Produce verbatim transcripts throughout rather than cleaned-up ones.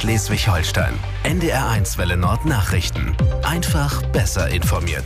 Schleswig-Holstein. N D R eins Welle Nord Nachrichten. Einfach besser informiert.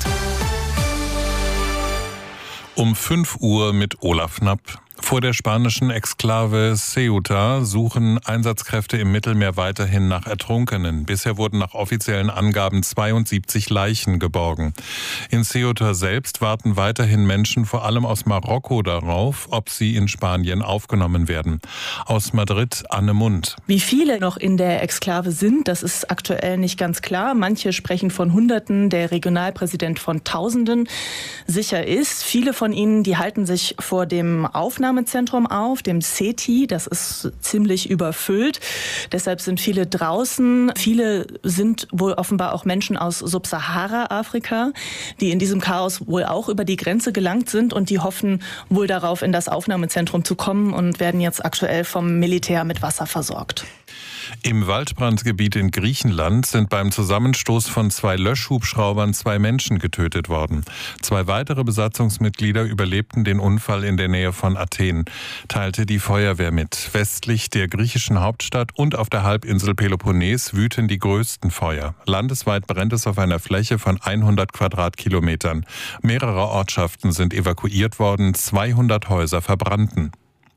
Um fünf Uhr mit Olaf Knapp. Vor der spanischen Exklave Ceuta suchen Einsatzkräfte im Mittelmeer weiterhin nach Ertrunkenen. Bisher wurden nach offiziellen Angaben zweiundsiebzig Leichen geborgen. In Ceuta selbst warten weiterhin Menschen, vor allem aus Marokko, darauf, ob sie in Spanien aufgenommen werden. Aus Madrid, Anne Mund. Wie viele noch in der Exklave sind, das ist aktuell nicht ganz klar. Manche sprechen von Hunderten, der Regionalpräsident von Tausenden. Sicher ist, viele von ihnen, die halten sich vor dem Aufnahmezentrum auf, dem CETI. Das ist ziemlich überfüllt. Deshalb sind viele draußen. Viele sind wohl offenbar auch Menschen aus Subsahara-Afrika, die in diesem Chaos wohl auch über die Grenze gelangt sind und die hoffen wohl darauf, in das Aufnahmezentrum zu kommen und werden jetzt aktuell vom Militär mit Wasser versorgt. Im Waldbrandgebiet in Griechenland sind beim Zusammenstoß von zwei Löschhubschraubern zwei Menschen getötet worden. Zwei weitere Besatzungsmitglieder überlebten den Unfall in der Nähe von Athen, teilte die Feuerwehr mit. Westlich der griechischen Hauptstadt und auf der Halbinsel Peloponnes wüten die größten Feuer. Landesweit brennt es auf einer Fläche von hundert Quadratkilometern. Mehrere Ortschaften sind evakuiert worden, zweihundert Häuser verbrannten.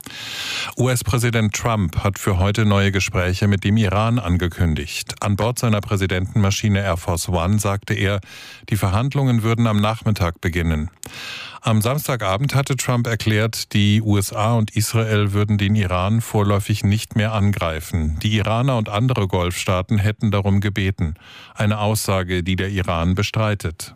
U S-Präsident Trump hat für heute neue Gespräche mit dem Iran angekündigt. An Bord seiner Präsidentenmaschine Air Force One sagte er, die Verhandlungen würden am Nachmittag beginnen. Am Samstagabend hatte Trump erklärt, die U S A und Israel würden den Iran vorläufig nicht mehr angreifen. Die Iraner und andere Golfstaaten hätten darum gebeten. Eine Aussage, die der Iran bestreitet.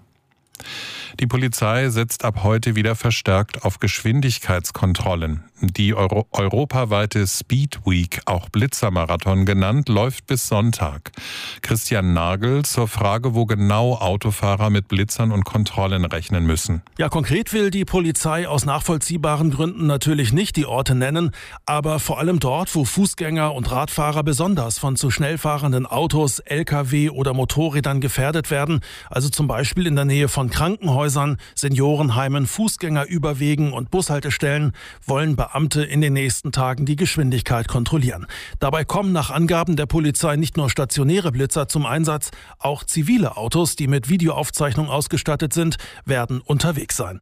Die Polizei setzt ab heute wieder verstärkt auf Geschwindigkeitskontrollen. Die Euro- europaweite Speed Week, auch Blitzermarathon genannt, läuft bis Sonntag. Christian Nagel zur Frage, wo genau Autofahrer mit Blitzern und Kontrollen rechnen müssen. Ja, konkret will die Polizei aus nachvollziehbaren Gründen natürlich nicht die Orte nennen, aber vor allem dort, wo Fußgänger und Radfahrer besonders von zu schnell fahrenden Autos, L K W oder Motorrädern gefährdet werden, also zum Beispiel in der Nähe von Krankenhäusern, Seniorenheimen, Fußgängerüberwegen und Bushaltestellen, wollen Beamte in den nächsten Tagen die Geschwindigkeit kontrollieren. Dabei kommen nach Angaben der Polizei nicht nur stationäre Blitzer zum Einsatz, auch zivile Autos, die mit Videoaufzeichnung ausgestattet sind, werden unterwegs sein.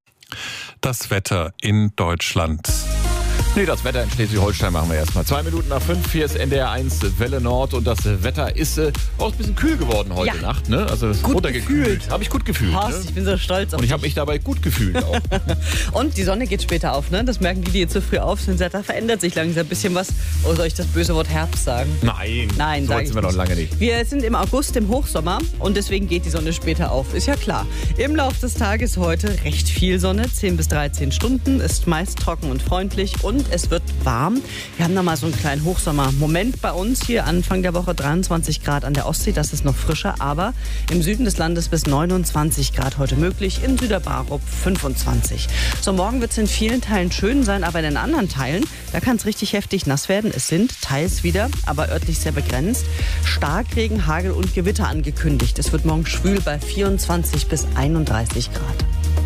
Das Wetter in Deutschland. Nee, das Wetter in Schleswig-Holstein machen wir erstmal. Zwei Minuten nach fünf, hier ist N D R eins Welle Nord und das Wetter ist äh, auch ein bisschen kühl geworden heute Ja. Nacht. Ne? Also es Gut runtergekühlt. gefühlt. Habe ich gut gefühlt. Horst, Ne? ich bin so stolz auf Und ich dich. habe mich dabei gut gefühlt auch. Und die Sonne geht später auf, ne? Das merken die, die jetzt so früh auf sind. Da verändert sich langsam ein bisschen was. Oder soll ich das böse Wort Herbst sagen? Nein, Nein, so sag weit ich sind wir noch nicht. lange nicht. Wir sind im August, im Hochsommer und deswegen geht die Sonne später auf. Ist ja klar. Im Laufe des Tages heute recht viel Sonne, zehn bis dreizehn Stunden, ist meist trocken und freundlich und es wird warm. Wir haben noch mal so einen kleinen Hochsommer-Moment bei uns hier Anfang der Woche, dreiundzwanzig Grad an der Ostsee, das ist noch frischer, aber im Süden des Landes bis neunundzwanzig Grad heute möglich, in Süderbarup fünfundzwanzig. So, morgen wird es in vielen Teilen schön sein, aber in den anderen Teilen, da kann es richtig heftig nass werden. Es sind teils wieder, aber örtlich sehr begrenzt, Starkregen, Hagel und Gewitter angekündigt. Es wird morgen schwül bei vierundzwanzig bis einunddreißig Grad.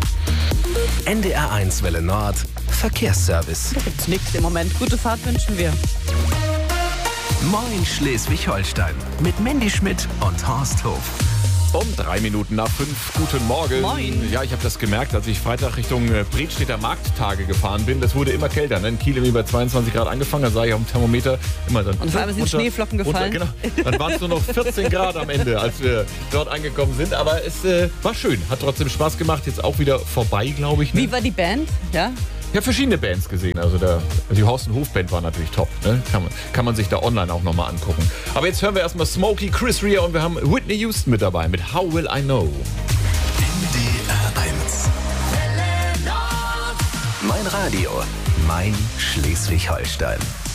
N D R eins Welle Nord Verkehrsservice. Da gibt's nichts im Moment. Gute Fahrt wünschen wir. Moin Schleswig-Holstein mit Mandy Schmidt und Horst Hof. Um drei Minuten nach fünf. Guten Morgen. Moin. Ja, ich habe das gemerkt, als ich Freitag Richtung äh, Bredstedter Markttage gefahren bin. Das wurde immer kälter. Ne? In Kiel irgendwie bei zweiundzwanzig Grad angefangen. Da sah ich auf dem Thermometer immer dann. Und vor allem sind runter, Schneeflocken gefallen. Runter, genau. Dann waren es nur noch vierzehn Grad am Ende, als wir dort angekommen sind. Aber es äh, war schön. Hat trotzdem Spaß gemacht. Jetzt auch wieder vorbei, glaube ich. Ne? Wie war die Band? Ja? Ich habe verschiedene Bands gesehen. Also der, die Horst und Hof Band war natürlich top. Ne? Kann, man, kann man sich da online auch nochmal angucken. Aber jetzt hören wir erstmal Smokey, Chris Rea und wir haben Whitney Houston mit dabei mit How Will I Know. N D R eins. Mein Radio, mein Schleswig-Holstein.